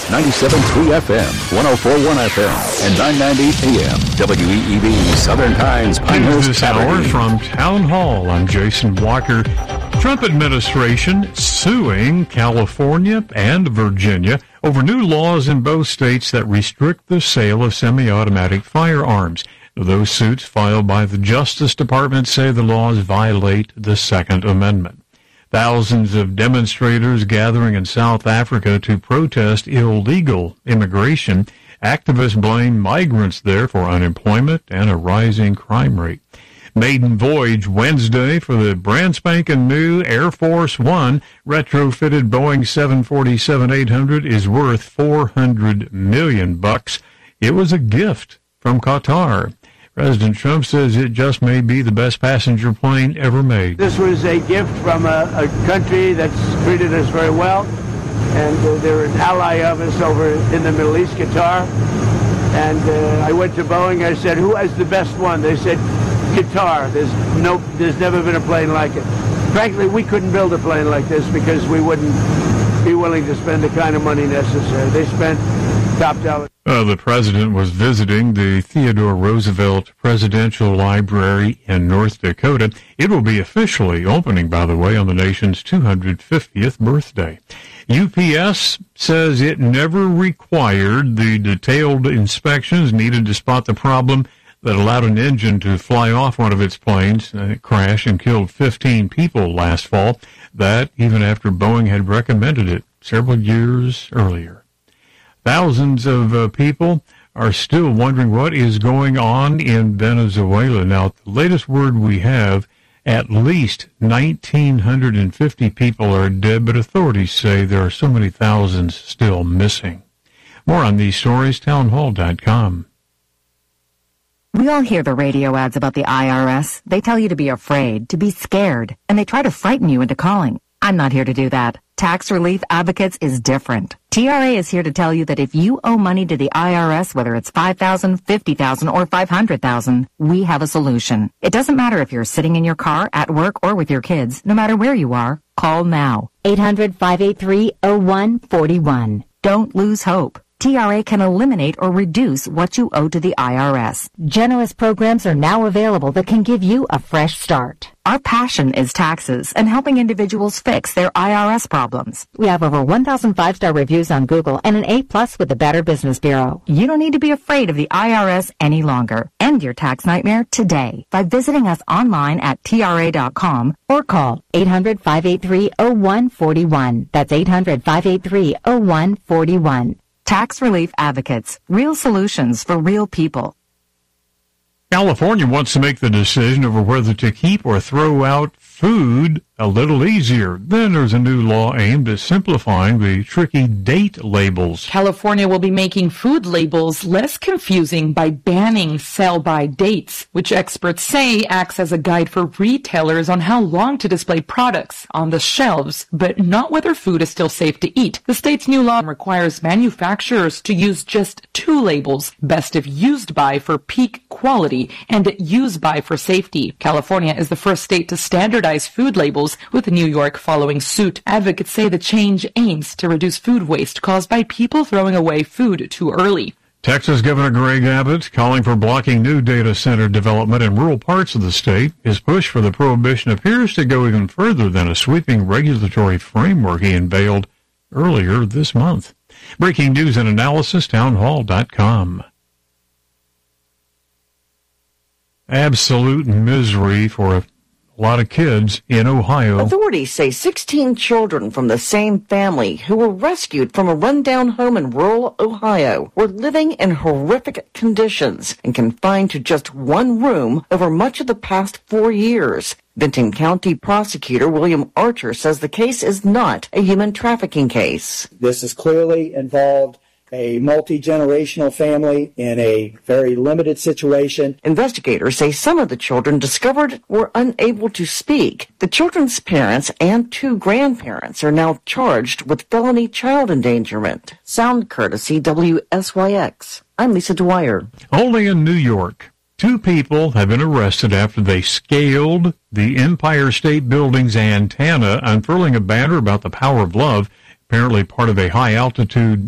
97.3 FM, 104.1 FM, and 990 AM. WEEB Southern Pines, Pinehurst, this hour from Town Hall. I'm Jason Walker. Trump administration suing California and Virginia over new laws in both states that restrict the sale of semi-automatic firearms. Those suits filed by the Justice Department say the laws violate the Second Amendment. Thousands of demonstrators gathering in South Africa to protest illegal immigration. Activists blame migrants there for unemployment and a rising crime rate. Maiden voyage Wednesday for the brand spanking new Air Force One retrofitted Boeing 747-800 is worth $400 million. It was a gift from Qatar. President Trump says it just may be the best passenger plane ever made. This was a gift from a country that's treated us very well, and they're an ally of us over in the Middle East, Qatar. And I went to Boeing, I said, who has the best one? They said, Qatar. There's never been a plane like it. Frankly, we couldn't build a plane like this because we wouldn't be willing to spend the kind of money necessary. They spent top dollar. The president was visiting the Theodore Roosevelt Presidential Library in North Dakota. It will be officially opening, by the way, on the nation's 250th birthday. UPS says it never required the detailed inspections needed to spot the problem that allowed an engine to fly off one of its planes. It crashed and killed 15 people last fall. That even after Boeing had recommended it several years earlier. Thousands of people are still wondering what is going on in Venezuela. Now, the latest word we have, at least 1,950 people are dead, but authorities say there are so many thousands still missing. More on these stories, townhall.com. We all hear the radio ads about the IRS. They tell you to be afraid, to be scared, and they try to frighten you into calling. I'm not here to do that. Tax Relief Advocates is different. TRA is here to tell you that if you owe money to the IRS, whether it's $5,000, $50,000, or $500,000, we have a solution. It doesn't matter if you're sitting in your car, at work, or with your kids. No matter where you are, call now. 800-583-0141. Don't lose hope. TRA can eliminate or reduce what you owe to the IRS. Generous programs are now available that can give you a fresh start. Our passion is taxes and helping individuals fix their IRS problems. We have over 1,000 5-star reviews on Google and an A+ with the Better Business Bureau. You don't need to be afraid of the IRS any longer. End your tax nightmare today by visiting us online at TRA.com or call 800-583-0141. That's 800-583-0141. Tax Relief Advocates, real solutions for real people. California wants to make the decision over whether to keep or throw out food a little easier. Then there's a new law aimed at simplifying the tricky date labels. California will be making food labels less confusing by banning sell-by dates, which experts say acts as a guide for retailers on how long to display products on the shelves, but not whether food is still safe to eat. The state's new law requires manufacturers to use just 2 labels, best if used by for peak quality and use by for safety. California is the first state to standardize food labels, with New York following suit. Advocates say the change aims to reduce food waste caused by people throwing away food too early. Texas Governor Greg Abbott calling for blocking new data center development in rural parts of the state. His push for the prohibition appears to go even further than a sweeping regulatory framework he unveiled earlier this month. Breaking news and analysis, townhall.com. Absolute misery for a lot of kids in Ohio. Authorities say 16 children from the same family who were rescued from a rundown home in rural Ohio were living in horrific conditions and confined to just one room over much of the past 4 years. Benton County Prosecutor William Archer says the case is not a human trafficking case. This is clearly involved a multi-generational family in a very limited situation. Investigators say some of the children discovered were unable to speak. The children's parents and 2 grandparents are now charged with felony child endangerment. Sound courtesy WSYX. I'm Lisa Dwyer. Only in New York, 2 people have been arrested after they scaled the Empire State Building's antenna, unfurling a banner about the power of love, apparently part of a high-altitude